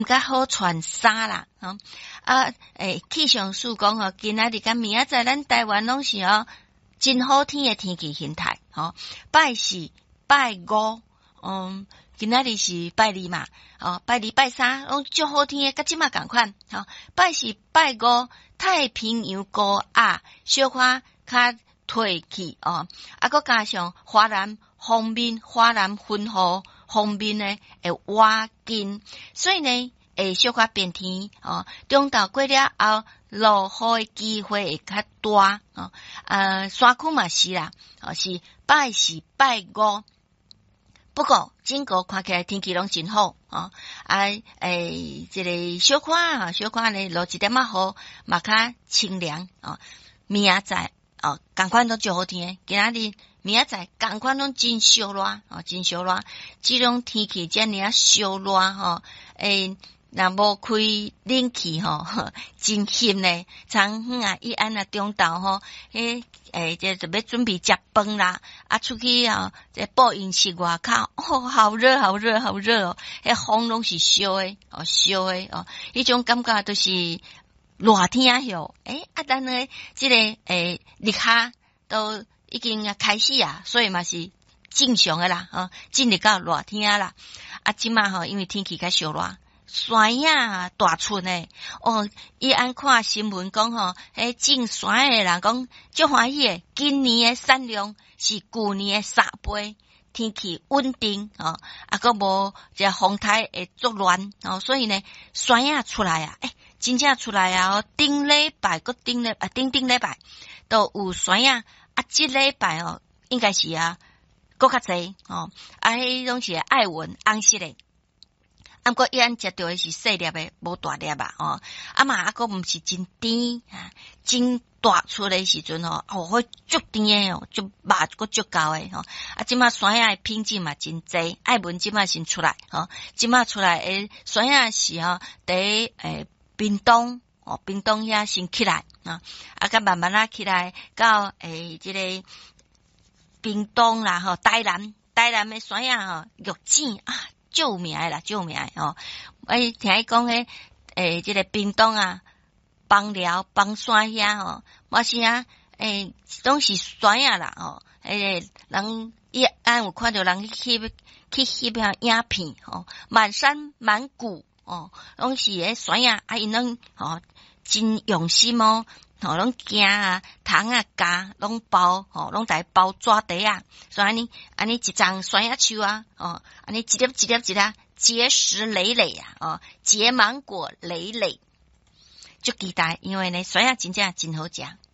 较好穿衫啦，气象署讲吼，今仔日甲明仔载咱台湾拢是真好天的天气形态，拜四拜五，今仔日是拜二嘛，拜二拜三拢足好天的，甲即马共款，拜四拜五太平洋高压小可较退去佮加上华南方面华南分布方面呢会挖紧，所以呢会小可变天中昼过了后落雨的机会会较大山区嘛是啦，是拜四拜五。不过整个看起来天气拢真好这个小可呢落一点仔雨嘛较清凉明仔载同款都足好天，今仔日明仔载同款拢真烧热真烧热，即种天气遮尔啊烧热若无开冷气真翕呢，昨昏伊安中昼这就要准备食饭啦，出去这播音室外口好热好热好热风拢是烧的烧的迄种感觉都是热天哟但呢这个日下都已经开始所以嘛是正常的啦进入到热天啦即马因为天气较烧热，山影大寸诶伊按看新闻讲种山诶人讲足欢喜诶，今年诶产量是旧年诶3倍，天气稳定佫无这风台会作乱所以呢山影出来真正出来顶礼拜佫顶礼拜都有山影即礼拜应该是佫较侪迄拢是爱文红色诶。不过伊安食到的是细粒的，无大粒嘛佫毋是真甜真大出的时阵会足甜的足肉佫足厚的即马山影的品质嘛真济，爱文即马先出来即马出来的山影是伫屏东遐先起来甲慢慢起来到即个屏东啦台南的山影玉井救命啦救命听伊讲这个屏东枋寮枋山遐嘛是拢是山影啦人伊安有看到人去翕影片满山满谷拢是山影因拢真用心拢惊虫夹拢包拢在包纸袋所以安尼一张山影树安尼一粒一粒结实累累结芒果累累，足期待，因为呢山影真正真好食。